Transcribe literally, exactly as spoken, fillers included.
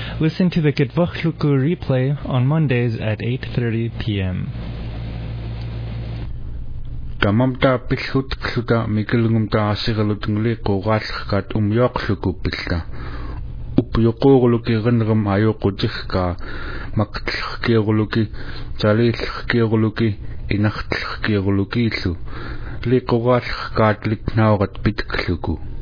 Listen to the Kitvuchluku replay on Mondays at eight thirty p.m. Tamamta pishut kluta mikilungumta asigalutungli qogalkat umyoqluku pilla. Upyoquluki ganram ayoqutihka maktlkiruluki talilkiruluki inaktlkiruluki lu. Li qogalkat liknaurat pitkluku.